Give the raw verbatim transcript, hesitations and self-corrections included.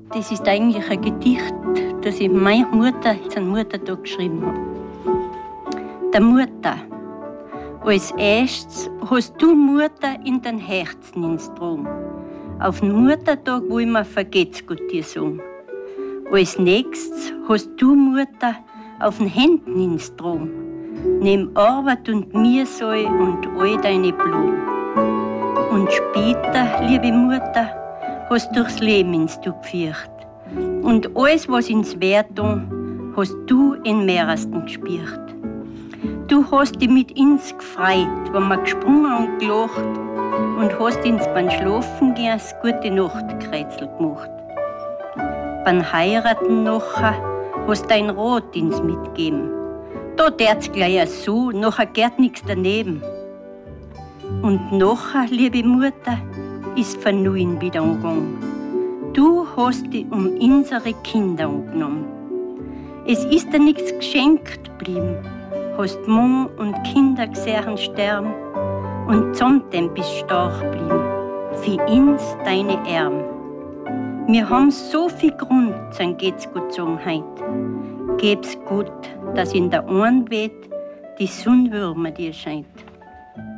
Das ist eigentlich ein Gedicht, das ich meiner Mutter zum Muttertag geschrieben habe. Der Mutter. Als erstes hast du Mutter in den Herzen ins Drum. Auf den Muttertag wollen wir vergeht's gut dir sagen. Als nächstes hast du Mutter auf den Händen ins Drum. Neben Arbeit und Mühsal und all deine Blumen. Und später, liebe Mutter, hast durchs Leben ins Du geführt. Und alles, was ins Wert tun, hast du in Meeresten gespürt. Du hast dich mit uns gefreut, wenn wir gesprungen und gelacht und hast uns beim Schlafen gehen das gute Nachtkreuzel gemacht. Beim Heiraten nachher hast dein Rat uns mitgegeben. Da tät's gleich so, nachher geht nichts daneben. Und nachher, liebe Mutter, ist von neuem wieder angegangen. Du hast dich um unsere Kinder angenommen. Es ist dir nichts geschenkt geblieben. Hast Mann und Kinder gesehen sterben und zusammen bist stark geblieben. Für uns deine Arme. Wir haben so viel Grund, zum geht's gut sagen heut. Geb's gut, dass in der einen Welt die Sonnenwürmer dir scheint.